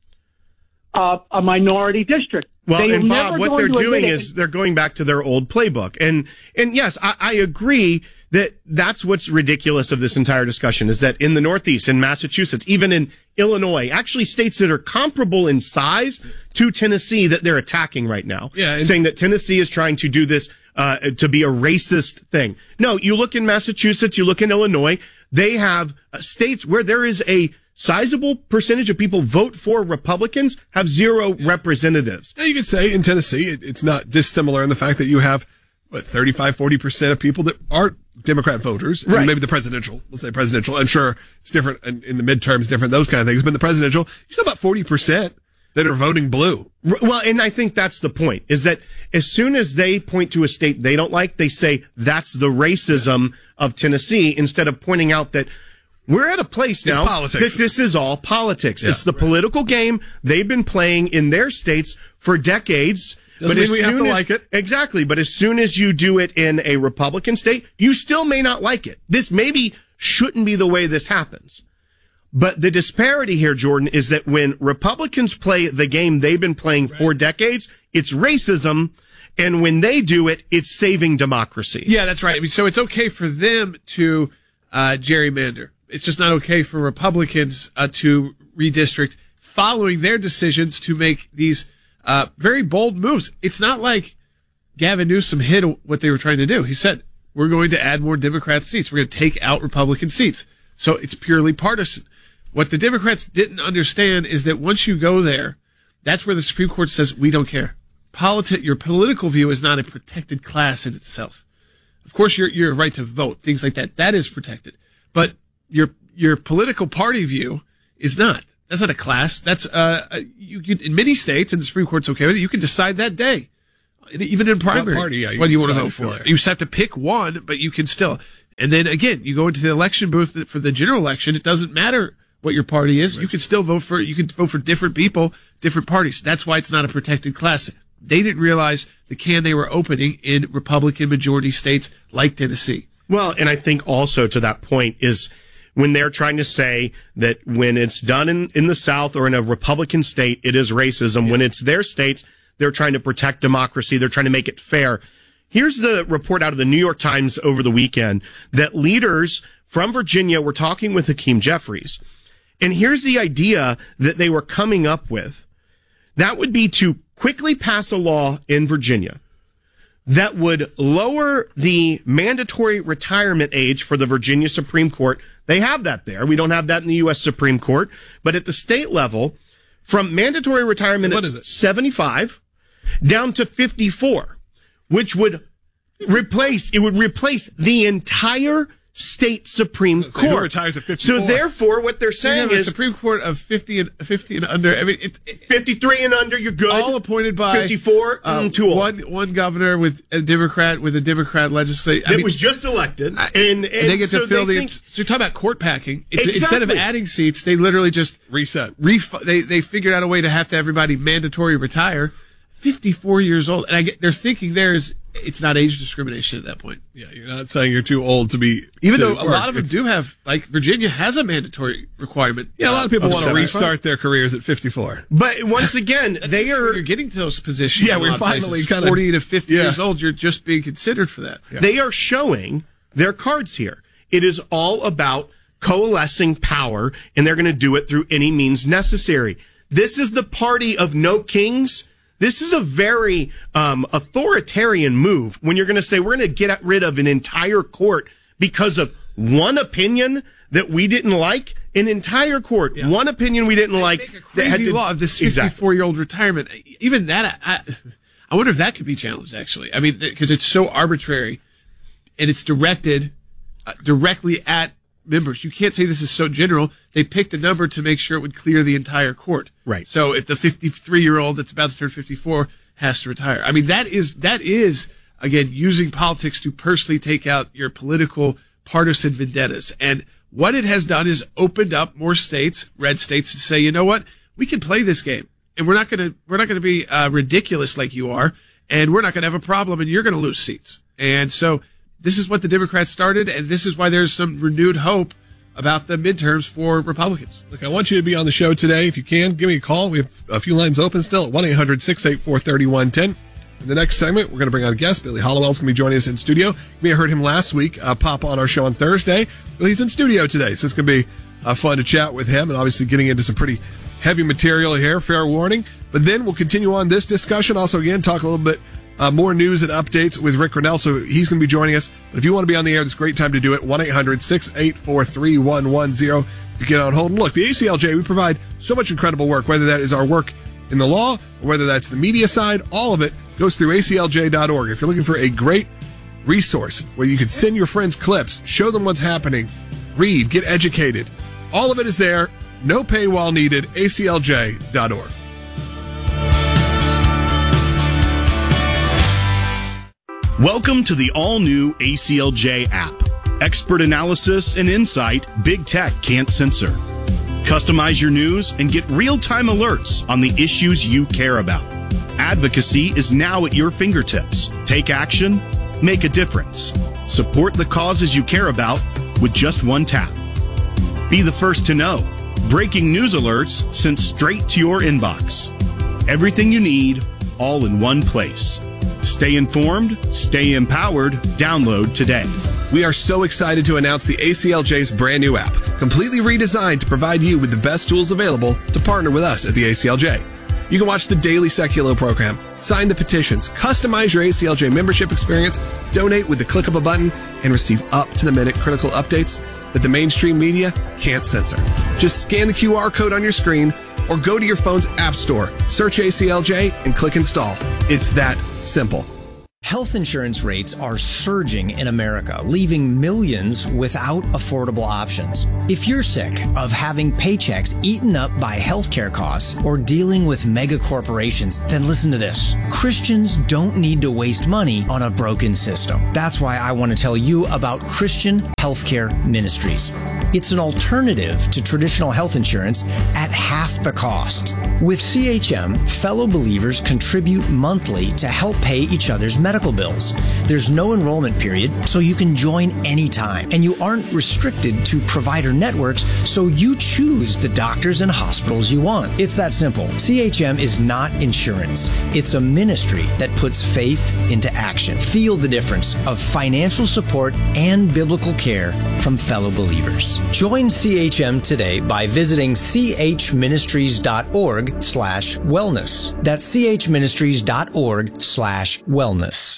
a minority district. Well, and Bob, what they're doing is they're going back to their old playbook. And yes, I agree that that's what's ridiculous of this entire discussion is that in the Northeast, in Massachusetts, even in Illinois, actually states that are comparable in size to Tennessee that they're attacking right now. Yeah, saying that Tennessee is trying to do this to be a racist thing. No, you look in Massachusetts, you look in Illinois, they have states where there is a sizable percentage of people vote for Republicans, have zero representatives. Now you could say in Tennessee, it's not dissimilar in the fact that you have 35-40% of people that aren't Democrat voters. Right. And maybe the presidential, let's say presidential. I'm sure it's different in the midterms, different, those kind of things. But in the presidential, you still about 40% that are voting blue. Well, and I think that's the point, is that as soon as they point to a state they don't like, they say that's the racism of Tennessee, instead of pointing out that we're at a place now. This is all politics. Yeah, it's the political game they've been playing in their states for decades. Doesn't mean we have to like it. Exactly. But as soon as you do it in a Republican state, you still may not like it. This maybe shouldn't be the way this happens. But the disparity here, Jordan, is that when Republicans play the game they've been playing for decades, it's racism. And when they do it, it's saving democracy. Yeah, that's right. I mean, so it's okay for them to gerrymander. It's just not okay for Republicans to redistrict following their decisions to make these very bold moves. It's not like Gavin Newsom hid what they were trying to do. He said, we're going to add more Democrat seats. We're going to take out Republican seats. So it's purely partisan. What the Democrats didn't understand is that once you go there, that's where the Supreme Court says, we don't care. Your political view is not a protected class in itself. Of course, your right to vote, things like that, that is protected. But your political party view is not. That's not a class. That's in many states, and the Supreme Court's okay with it, you can decide that day, even in primary, what you want to vote for. You just have to pick one, but you can still. And then again, you go into the election booth for the general election. It doesn't matter what your party is. Right. You can still vote for. You can vote for different people, different parties. That's why it's not a protected class. They didn't realize the can they were opening in Republican majority states like Tennessee. Well, and I think also to that point is when they're trying to say that when it's done in the South or in a Republican state, it is racism. Yeah. When it's their states, they're trying to protect democracy. They're trying to make it fair. Here's the report out of the New York Times over the weekend that leaders from Virginia were talking with Hakeem Jeffries. And here's the idea that they were coming up with. That would be to quickly pass a law in Virginia that would lower the mandatory retirement age for the Virginia Supreme Court. They have that there. We don't have that in the U.S. Supreme Court. But at the state level, from mandatory retirement at 75 down to 54, which would replace the entire state Supreme Court. Who retires at 54? So therefore, what they're saying is a Supreme Court of 50 and under. I mean, 53 and under, you're good. All appointed by 54. Too old. One governor with a Democrat legislature that was just elected, and they get to fill the. So you're talking about court packing. Exactly. Instead of adding seats, they literally just reset. They figured out a way to have everybody mandatory retire. 54 years old, and they're thinking it's not age discrimination at that point. Yeah, you're not saying you're too old to be. Even though a lot of them do have, like Virginia has a mandatory requirement. Yeah, a lot of people want to restart their careers at 54. But once again, you're getting to those positions. Yeah, we're finally kind of 40 to 50 years old. You're just being considered for that. Yeah. They are showing their cards here. It is all about coalescing power, and they're going to do it through any means necessary. This is the party of no kings. This is a very authoritarian move when you're going to say we're going to get rid of an entire court because of one opinion that we didn't like. An entire court, one opinion we didn't like. Make a crazy law of this 54-year-old retirement. Even that, I wonder if that could be challenged, actually. I mean, because it's so arbitrary and it's directed directly at members. You can't say this is so general. They picked a number to make sure it would clear the entire court. Right. So if the 53-year-old that's about to turn 54 has to retire. I mean, that is again, using politics to personally take out your political partisan vendettas. And what it has done is opened up more states, red states, to say, you know what? We can play this game. And we're not going to be ridiculous like you are. And we're not going to have a problem, and you're going to lose seats. And so this is what the Democrats started, and this is why there's some renewed hope about the midterms for Republicans. Look, I want you to be on the show today. If you can, give me a call. We have a few lines open still at 1-800-684-3110. In the next segment, we're going to bring on a guest. Billy Hallowell's going to be joining us in studio. You may have heard him last week pop on our show on Thursday. Well, he's in studio today, so it's going to be fun to chat with him, and obviously getting into some pretty heavy material here, fair warning. But then we'll continue on this discussion. Also, again, talk a little bit more news and updates with Rick Grenell, so he's going to be joining us. But if you want to be on the air, this is a great time to do it. 1-800-684-3110 to get on hold. And look, the ACLJ, we provide so much incredible work, whether that is our work in the law or whether that's the media side. All of it goes through aclj.org. If you're looking for a great resource where you can send your friends clips, show them what's happening, read, get educated, all of it is there. No paywall needed. aclj.org. Welcome to the all-new ACLJ app. Expert analysis and insight big tech can't censor. Customize your news and get real-time alerts on the issues you care about. Advocacy is now at your fingertips. Take action, make a difference. Support the causes you care about with just one tap. Be the first to know. Breaking news alerts sent straight to your inbox. Everything you need, all in one place. Stay informed, stay empowered. Download today. We are so excited to announce the ACLJ's brand new app, completely redesigned to provide you with the best tools available to partner with us at the ACLJ. You can watch the daily Seculo program, sign the petitions, customize your ACLJ membership experience, donate with the click of a button, and receive up-to-the-minute critical updates that the mainstream media can't censor. Just scan the QR code on your screen or go to your phone's app store, search ACLJ, and click install. It's that simple. Health insurance rates are surging in America, leaving millions without affordable options. If you're sick of having paychecks eaten up by healthcare costs or dealing with mega corporations, then listen to this. Christians don't need to waste money on a broken system. That's why I want to tell you about Christian Healthcare Ministries. It's an alternative to traditional health insurance at half the cost. With CHM, fellow believers contribute monthly to help pay each other's medical bills. There's no enrollment period, so you can join anytime. And you aren't restricted to provider networks, so you choose the doctors and hospitals you want. It's that simple. CHM is not insurance. It's a ministry that puts faith into action. Feel the difference of financial support and biblical care from fellow believers. Join CHM today by visiting chministries.org/wellness. That's chministries.org/wellness.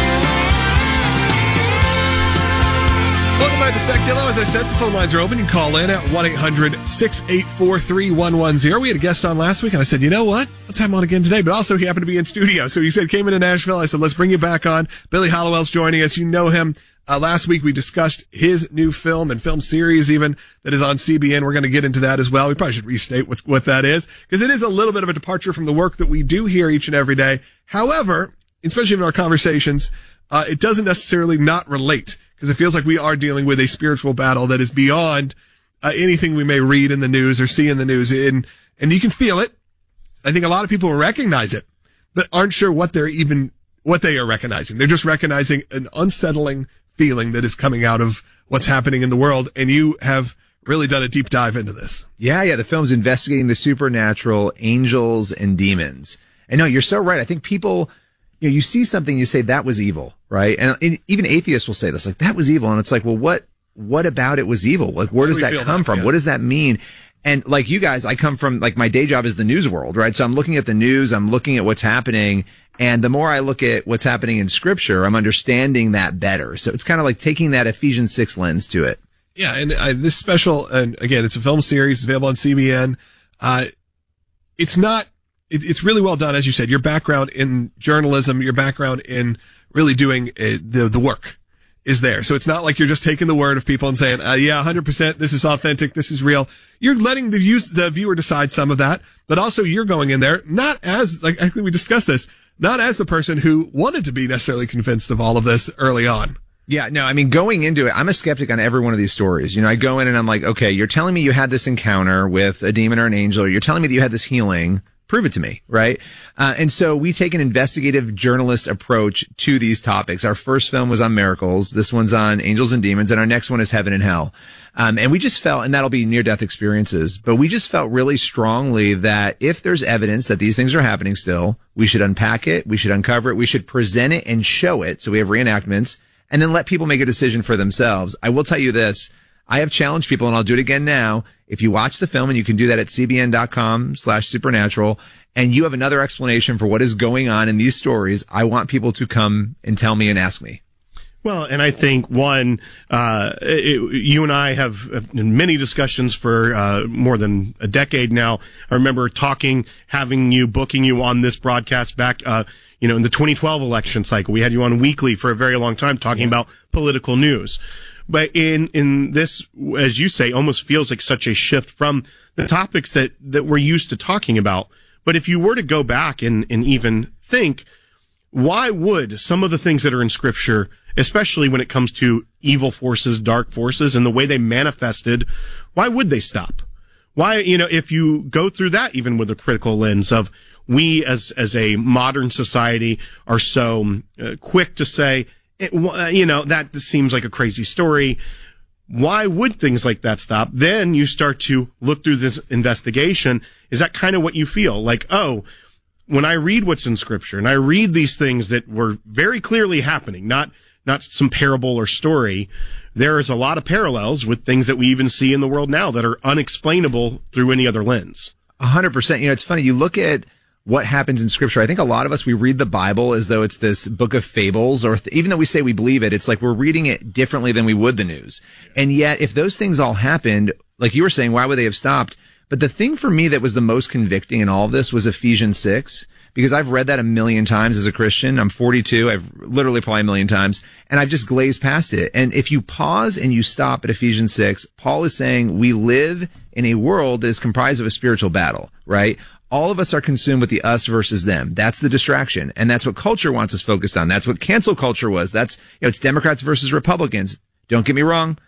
Welcome back to Seculo. As I said, some phone lines are open. You can call in at 1-800-684-3110. We had a guest on last week, and I said, you know what? Let's have him on again today. But also, he happened to be in studio. So he said, came into Nashville. I said, let's bring you back on. Billy Hallowell's joining us. You know him. Last week, we discussed his new film and film series even that is on CBN. We're going to get into that as well. We probably should restate what that is, because it is a little bit of a departure from the work that we do here each and every day. However, especially in our conversations, it doesn't necessarily not relate, because it feels like we are dealing with a spiritual battle that is beyond anything we may read in the news or see in the news. And you can feel it. I think a lot of people recognize it, but aren't sure what they are recognizing. They're just recognizing an unsettling feeling that is coming out of what's happening in the world. And you have really done a deep dive into this. Yeah. The film's investigating the supernatural, angels and demons. And no, you're so right. I think people, you see something, you say that was evil, right? And even atheists will say this, like, that was evil. And it's like, well, what about it was evil? Like, where does that come from? Yeah. What does that mean? And like you guys, I come from, like, my day job is the news world, right? So I'm looking at the news, I'm looking at what's happening. And the more I look at what's happening in scripture, I'm understanding that better. So it's kind of like taking that Ephesians 6 lens to it. Yeah. And this special, and again, it's a film series, it's available on CBN. It's really well done. As you said, your background in journalism, your background in really doing the work is there. So it's not like you're just taking the word of people and saying, 100%, this is authentic, this is real. You're letting the viewer decide some of that, but also you're going in there, not as, like, I think we discussed this, not as the person who wanted to be necessarily convinced of all of this early on. Yeah, no, I mean, going into it, I'm a skeptic on every one of these stories. I go in and I'm like, okay, you're telling me you had this encounter with a demon or an angel, or you're telling me that you had this healing. Prove it to me, right? And so we take an investigative journalist approach to these topics. Our first film was on miracles. This one's on angels and demons. And our next one is heaven and hell. And we just felt, and that'll be near-death experiences, but we just felt really strongly that if there's evidence that these things are happening still, we should unpack it, we should uncover it, we should present it and show it. So we have reenactments, and then let people make a decision for themselves. I will tell you this. I have challenged people, and I'll do it again now. If you watch the film, and you can do that at cbn.com/supernatural, and you have another explanation for what is going on in these stories, I want people to come and tell me and ask me. Well, and I think, one, you and I have many discussions for more than a decade now. I remember booking you on this broadcast back, in the 2012 election cycle. We had you on weekly for a very long time talking about political news. But in this, as you say, almost feels like such a shift from the topics that we're used to talking about. But if you were to go back and even think, why would some of the things that are in Scripture, especially when it comes to evil forces, dark forces, and the way they manifested, why would they stop? Why, if you go through that even with a critical lens of we as a modern society are so quick to say, that seems like a crazy story. Why would things like that stop? Then you start to look through this investigation. Is that kind of what you feel? Like, oh, when I read what's in Scripture and I read these things that were very clearly happening, not some parable or story, there is a lot of parallels with things that we even see in the world now that are unexplainable through any other lens. 100%. It's funny. You look at what happens in Scripture. I think a lot of us, we read the Bible as though it's this book of fables, or even though we say we believe it, it's like we're reading it differently than we would the news. And yet, if those things all happened, like you were saying, why would they have stopped? But the thing for me that was the most convicting in all of this was Ephesians 6, because I've read that a million times as a Christian. I'm 42. I've literally probably a million times, and I've just glazed past it. And if you pause and you stop at Ephesians 6, Paul is saying we live in a world that is comprised of a spiritual battle, right? All of us are consumed with the us versus them. That's the distraction. And that's what culture wants us focused on. That's what cancel culture was. That's, it's Democrats versus Republicans. Don't get me wrong.